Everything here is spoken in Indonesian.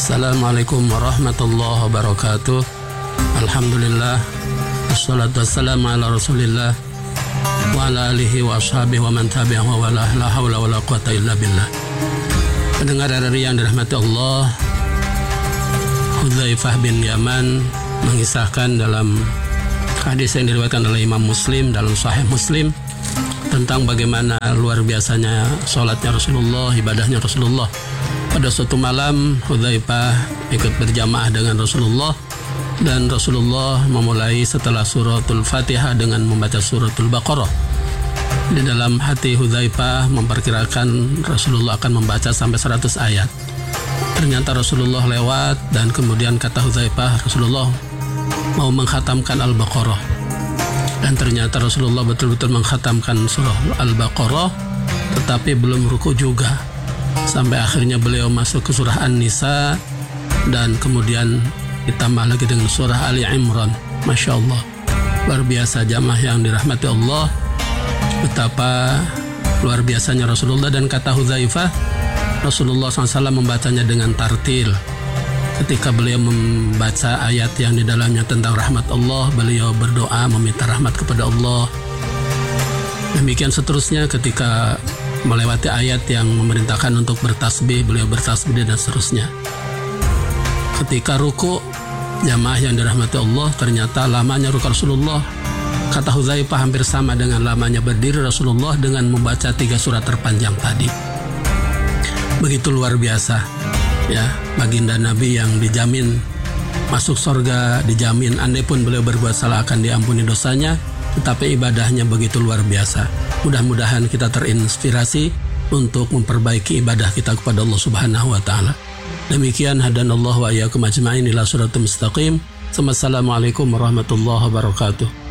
Assalamualaikum warahmatullahi wabarakatuh. Alhamdulillah, wassalatu wassalamu ala rasulillah wa ala alihi wa ashabihi wa man tabi'ahu wa la hawla wa la quwata illa billah. Pendengar RRI yang dirahmati Allah, Hudzaifah bin Yaman mengisahkan dalam hadis yang diriwayatkan oleh Imam Muslim dalam Sahih Muslim tentang bagaimana luar biasanya sholatnya Rasulullah, ibadahnya Rasulullah. Pada suatu malam Hudzaifah ikut berjamaah dengan Rasulullah, dan Rasulullah memulai setelah suratul Fatihah dengan membaca suratul Baqarah. Di dalam hati Hudzaifah memperkirakan Rasulullah akan membaca sampai 100 ayat. Ternyata Rasulullah lewat, dan kemudian kata Hudzaifah, Rasulullah mau mengkhatamkan Al-Baqarah. Dan ternyata Rasulullah betul-betul mengkhatamkan surah Al-Baqarah, tetapi belum ruku juga. Sampai akhirnya beliau masuk ke surah An-Nisa, dan kemudian ditambah lagi dengan surah Ali Imran. Masya Allah, luar biasa jamaah yang dirahmati Allah. Betapa luar biasanya Rasulullah. Dan kata Hudzaifah, Rasulullah SAW membacanya dengan tartil. Ketika beliau membaca ayat yang di dalamnya tentang rahmat Allah, beliau berdoa meminta rahmat kepada Allah. Demikian seterusnya, ketika melewati ayat yang memerintahkan untuk bertasbih, beliau bertasbih, dan seterusnya. Ketika ruku, jamaah yang dirahmati Allah, ternyata lamanya ruku Rasulullah, kata Hudzaifah, hampir sama dengan lamanya berdiri Rasulullah dengan membaca 3 surat terpanjang tadi. Begitu luar biasa ya, baginda Nabi yang dijamin masuk surga, dijamin andai pun beliau berbuat salah akan diampuni dosanya, tetapi ibadahnya begitu luar biasa. Mudah-mudahan kita terinspirasi untuk memperbaiki ibadah kita kepada Allah Subhanahu wa taala. Demikian, hadanallahu wa iyyakum ajma'in ila siratal mustaqim. Wassalamualaikum warahmatullahi wabarakatuh.